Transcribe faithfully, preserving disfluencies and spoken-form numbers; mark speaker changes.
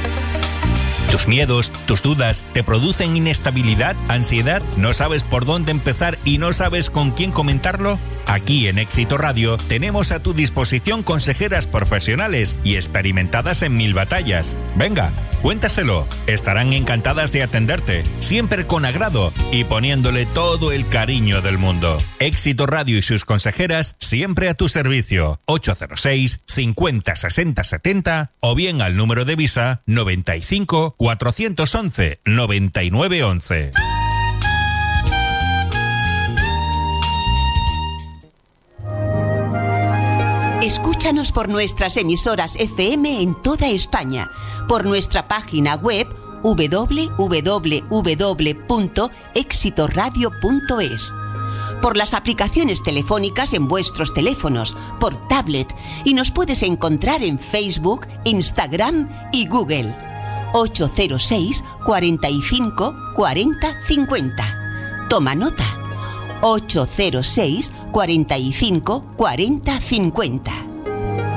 Speaker 1: ¿Tus miedos, tus dudas te producen inestabilidad, ansiedad? ¿No sabes por dónde empezar y no sabes con quién comentarlo? Aquí en Éxito Radio tenemos a tu disposición consejeras profesionales y experimentadas en mil batallas. Venga, cuéntaselo. Estarán encantadas de atenderte, siempre con agrado y poniéndole todo el cariño del mundo. Éxito Radio y sus consejeras siempre a tu servicio. ocho cero seis, cincuenta, sesenta, setenta o bien al número de Visa noventa y cinco, cuatrocientos once, noventa y nueve once.
Speaker 2: Escúchanos por nuestras emisoras F M en toda España, por nuestra página web doble u doble u doble u punto éxito radio punto es, por las aplicaciones telefónicas en vuestros teléfonos, por tablet, y nos puedes encontrar en Facebook, Instagram y Google. ocho cero seis, cuarenta y cinco, cuarenta, cincuenta. Toma nota. ocho cero seis, cuarenta y cinco, cuarenta, cincuenta.